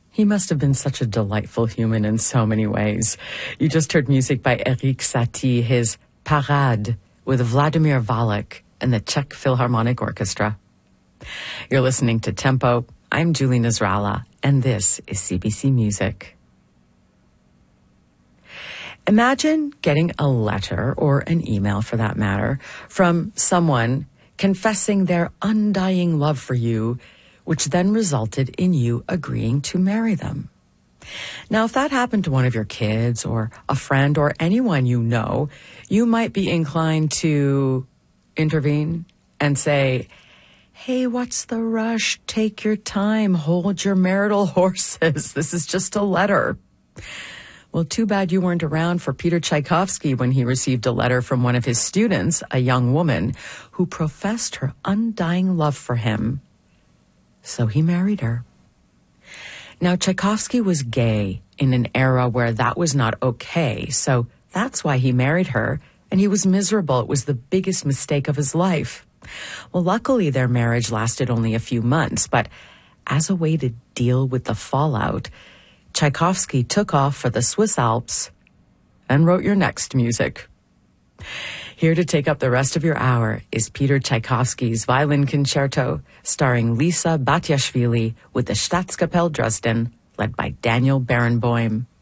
He must have been such a delightful human in so many ways. You just heard music by Erik Satie, his Parade, with Vladimir Valak and the Czech Philharmonic Orchestra. You're listening to Tempo. I'm Julie Nasrallah, and this is CBC Music. Imagine getting a letter, or an email for that matter, from someone confessing their undying love for you, which then resulted in you agreeing to marry them. Now, if that happened to one of your kids or a friend or anyone you know, you might be inclined to intervene and say, hey, what's the rush? Take your time. Hold your marital horses. This is just a letter. Well, too bad you weren't around for Peter Tchaikovsky when he received a letter from one of his students, a young woman, who professed her undying love for him. So he married her. Now, Tchaikovsky was gay in an era where that was not okay, so that's why he married her, and he was miserable. It was the biggest mistake of his life. Well, luckily, their marriage lasted only a few months, but as a way to deal with the fallout, Tchaikovsky took off for the Swiss Alps and wrote your next music. Here to take up the rest of your hour is Peter Tchaikovsky's Violin Concerto, starring Lisa Batiashvili with the Staatskapelle Dresden, led by Daniel Barenboim.